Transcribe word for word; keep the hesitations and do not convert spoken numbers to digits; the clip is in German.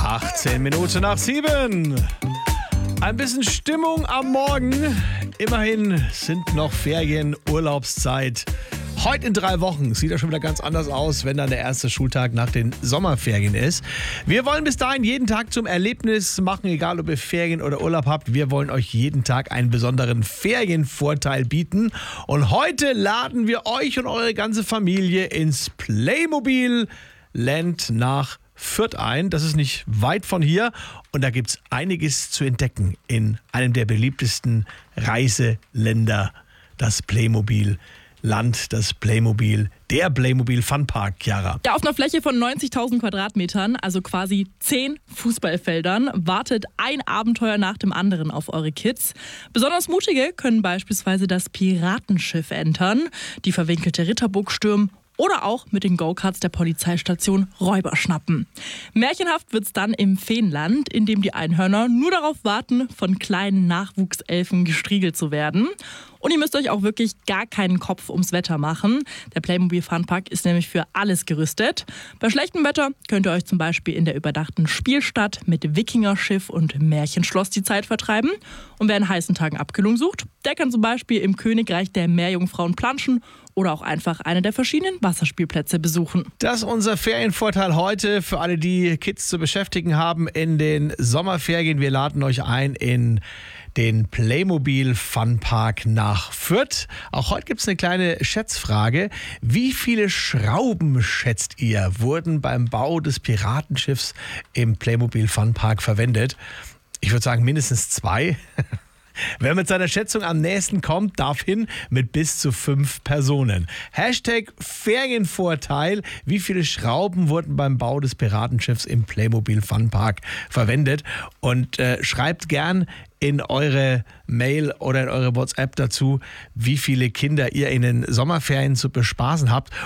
achtzehn Minuten nach sieben. Ein bisschen Stimmung am Morgen. Immerhin sind noch Ferien, Urlaubszeit. Heute in drei Wochen sieht das schon wieder ganz anders aus, wenn dann der erste Schultag nach den Sommerferien ist. Wir wollen bis dahin jeden Tag zum Erlebnis machen, egal ob ihr Ferien oder Urlaub habt. Wir wollen euch jeden Tag einen besonderen Ferienvorteil bieten. Und heute laden wir euch und eure ganze Familie ins Playmobil Land nach Fürth ein. Das ist nicht weit von hier und da gibt es einiges zu entdecken in einem der beliebtesten Reiseländer, das Playmobil Land, das Playmobil, der Playmobil Funpark, Chiara. Ja, auf einer Fläche von neunzigtausend Quadratmetern, also quasi zehn Fußballfeldern, wartet ein Abenteuer nach dem anderen auf eure Kids. Besonders Mutige können beispielsweise das Piratenschiff entern, die verwinkelte Ritterburg stürmen oder auch mit den Go-Karts der Polizeistation Räuber schnappen. Märchenhaft wird's dann im Feenland, in dem die Einhörner nur darauf warten, von kleinen Nachwuchselfen gestriegelt zu werden. Und ihr müsst euch auch wirklich gar keinen Kopf ums Wetter machen. Der Playmobil Funpark ist nämlich für alles gerüstet. Bei schlechtem Wetter könnt ihr euch zum Beispiel in der überdachten Spielstadt mit Wikingerschiff und Märchenschloss die Zeit vertreiben. Und wer in heißen Tagen Abkühlung sucht, der kann zum Beispiel im Königreich der Meerjungfrauen planschen oder auch einfach eine der verschiedenen Wasserspielplätze besuchen. Das ist unser Ferienvorteil heute für alle, die Kids zu beschäftigen haben in den Sommerferien. Wir laden euch ein in den Playmobil Funpark nach Fürth. Auch heute gibt es eine kleine Schätzfrage. Wie viele Schrauben, schätzt ihr, wurden beim Bau des Piratenschiffs im Playmobil Funpark verwendet? Ich würde sagen mindestens zwei. Wer mit seiner Schätzung am nächsten kommt, darf hin mit bis zu fünf Personen. Hashtag Ferienvorteil. Wie viele Schrauben wurden beim Bau des Piratenschiffs im Playmobil Funpark verwendet? Und äh, schreibt gern in eure Mail oder in eure WhatsApp dazu, wie viele Kinder ihr in den Sommerferien zu bespaßen habt.